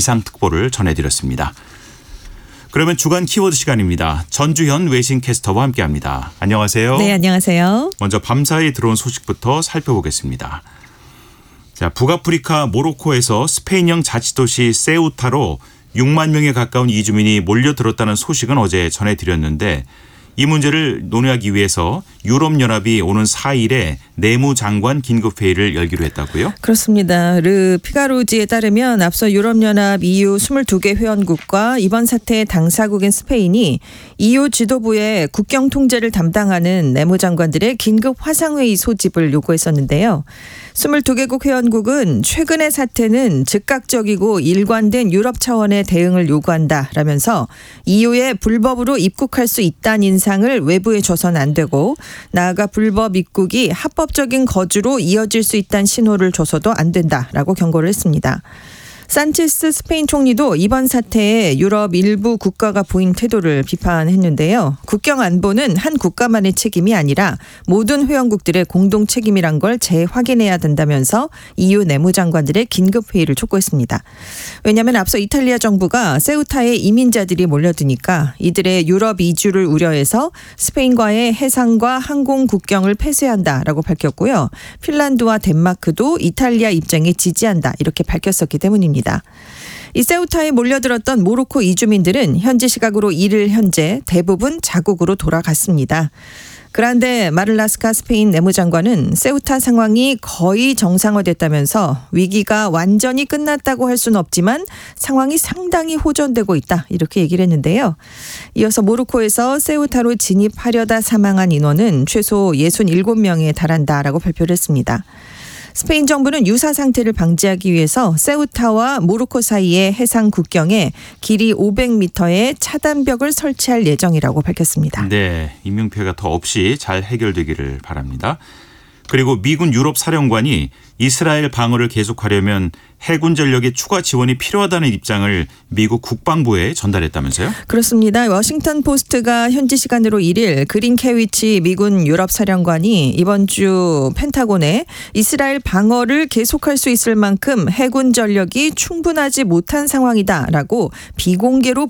비상특보를 전해드렸습니다. 그러면 주간 키워드 시간입니다. 전주현 외신캐스터와 함께합니다. 안녕하세요. 네, 안녕하세요. 먼저 밤사이에 들어온 소식부터 살펴보겠습니다. 자, 북아프리카 모로코에서 스페인형 자치도시 세우타로 6만 명에 가까운 이주민이 몰려들었다는 소식은 어제 전해드렸는데 이 문제를 논의하기 위해서 유럽연합이 오는 4일에 내무장관 긴급회의를 열기로 했다고요? 그렇습니다. 르 피가로지에 따르면 앞서 유럽연합 EU 22개 회원국과 이번 사태의 당사국인 스페인이 EU 지도부에 국경 통제를 담당하는 내무장관들의 긴급 화상회의 소집을 요구했었는데요. 22개국 회원국은 최근의 사태는 즉각적이고 일관된 유럽 차원의 대응을 요구한다라면서 EU에 불법으로 입국할 수 있다는 인상을 외부에 줘서는 안 되고 나아가 불법 입국이 합법적인 거주로 이어질 수 있다는 신호를 줘서도 안 된다라고 경고를 했습니다. 산체스 스페인 총리도 이번 사태에 유럽 일부 국가가 보인 태도를 비판했는데요. 국경 안보는 한 국가만의 책임이 아니라 모든 회원국들의 공동 책임이란 걸 재확인해야 된다면서 EU 내무장관들의 긴급회의를 촉구했습니다. 왜냐하면 앞서 이탈리아 정부가 세우타에 이민자들이 몰려드니까 이들의 유럽 이주를 우려해서 스페인과의 해상과 항공 국경을 폐쇄한다라고 밝혔고요. 핀란드와 덴마크도 이탈리아 입장에 지지한다 이렇게 밝혔었기 때문입니다. 이 세우타에 몰려들었던 모로코 이주민들은 현지 시각으로 1일 현재 대부분 자국으로 돌아갔습니다. 그런데 마를라스카 스페인 내무장관은 세우타 상황이 거의 정상화됐다면서 위기가 완전히 끝났다고 할 수는 없지만 상황이 상당히 호전되고 있다 이렇게 얘기를 했는데요. 이어서 모로코에서 세우타로 진입하려다 사망한 인원은 최소 67명에 달한다라고 발표를 했습니다. 스페인 정부는 유사 상태를 방지하기 위해서 세우타와 모로코 사이의 해상 국경에 길이 500m의 차단벽을 설치할 예정이라고 밝혔습니다. 네, 인명피해가 더 없이 잘 해결되기를 바랍니다. 그리고 미군 유럽 사령관이 이스라엘 방어를 계속하려면 해군 전력의 추가 지원이 필요하다는 입장을 미국 국방부에 전달했다면서요? 그렇습니다. 워싱턴 포스트가 현지 시간으로 1일 그린 캐위치 미군 유럽 사령관이 이번 주 펜타곤에 이스라엘 방어를 계속할 수 있을 만큼 해군 전력이 충분하지 못한 상황이다라고 비공개로